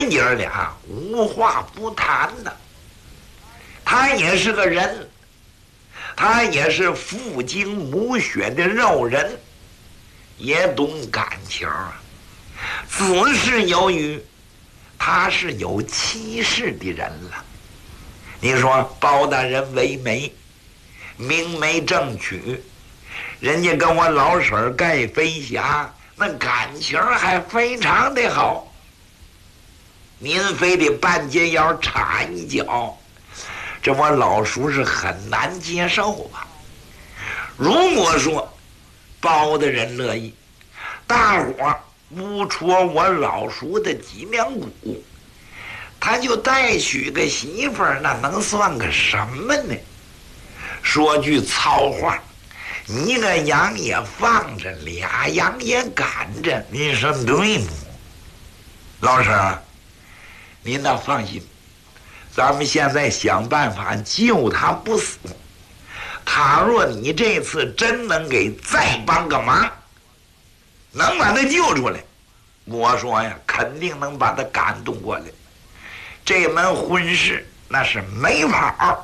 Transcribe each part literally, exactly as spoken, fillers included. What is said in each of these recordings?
爷儿俩无话不谈的。他也是个人，他也是父精母血的肉人，也懂感情啊。只是由于他是有妻室的人了，你说包大人为媒，明媒正娶，人家跟我老婶儿盖飞霞，那感情还非常的好。您非得半截腰插一脚，这我老叔是很难接受吧。如果说包大人乐意，大伙儿不戳我老叔的脊梁骨，他就带娶个媳妇儿，那能算个什么呢？说句糙话，一个羊也放着，俩羊也赶着，你说对不？老婶儿，您倒放心，咱们现在想办法救他不死。倘若你这次真能给再帮个忙，能把他救出来，我说呀，肯定能把他感动过来。这门婚事那是没跑。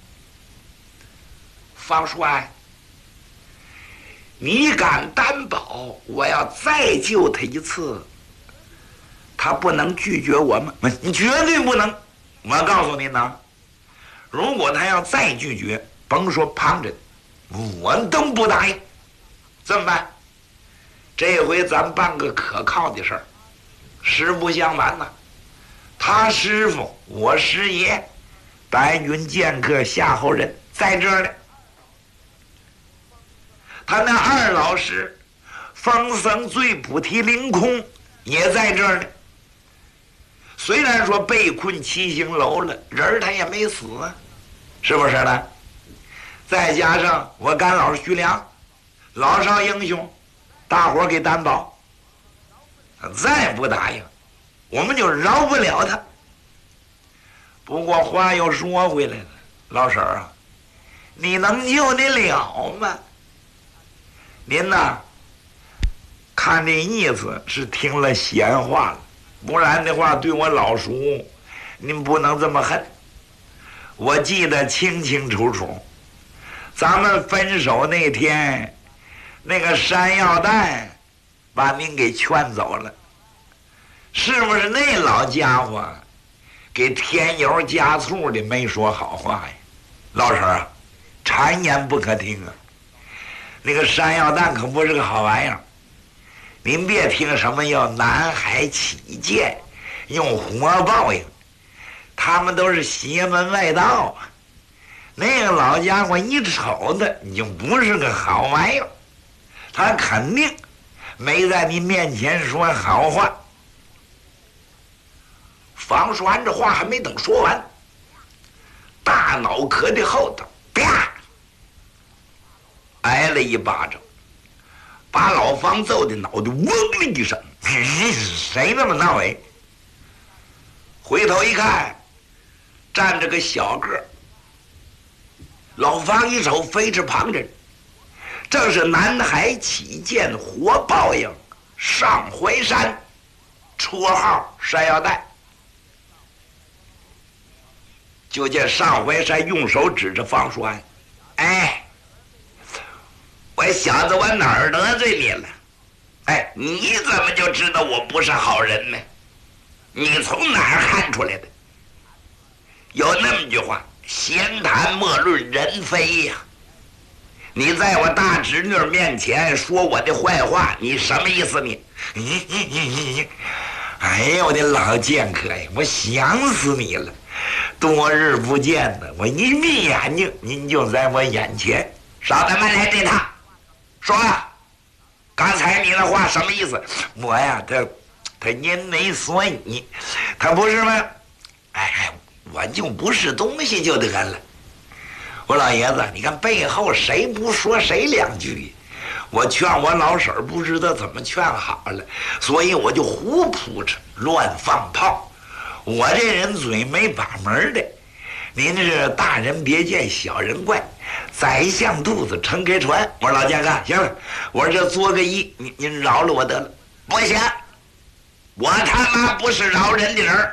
方帅，你敢担保我要再救他一次，他不能拒绝我吗？你绝对不能。我告诉您呐，如果他要再拒绝，甭说旁人，我都不答应。怎么办？这回咱办个可靠的事儿。实不相瞒呐，他师傅我师爷白云剑客夏侯人在这儿呢，他那二老师风僧醉菩提凌空也在这儿呢。虽然说被困七星楼了，人他也没死啊，是不是呢？再加上我干老徐良，老少英雄，大伙儿给担保，再不答应，我们就饶不了他。不过话又说回来了，老婶儿啊，你能救得了吗？您呐，看这意思是听了闲话了，不然的话，对我老叔，您不能这么恨。我记得清清楚楚，咱们分手那天，那个山药蛋把您给劝走了，是不是那老家伙给添油加醋的没说好话呀？老婶儿啊，谗言不可听啊！那个山药蛋可不是个好玩意儿，您别听什么要南海起见，用火报应，他们都是邪门外道。那个老家伙一瞅他，你就不是个好玩意儿，他肯定没在你面前说好话。方叔安这话还没等说完，大脑壳的后头啪挨了一巴掌，把老方揍的脑袋嗡的一声。谁那么闹哎？回头一看，站着个小个儿。老方一瞅，非是旁人，正是南海起见活报应上怀山，绰号山药蛋。就见上怀山用手指着方叔安，哎，我小子我哪儿得罪你了？哎，你怎么就知道我不是好人呢？你从哪儿看出来的？有那么句话，闲谈莫论人非呀。你在我大侄女面前说我的坏话，你什么意思你？你你你你，哎呀，我的老剑客呀，我想死你了！多日不见呢，我一闭眼睛，您就在我眼前。少他妈来对他说啊，刚才你那话什么意思？我呀，他他因为所以，他不是吗？哎，我就不是东西就得了。我老爷子，你看背后谁不说谁两句？我劝我老婶儿不知道怎么劝好了，所以我就胡扑哧乱放炮。我这人嘴没把门的，您是大人别见小人怪，宰相肚子撑开船。我说老剑客，行了，我这作个揖，您您饶了我得了。不行， 我他妈不是饶人的人。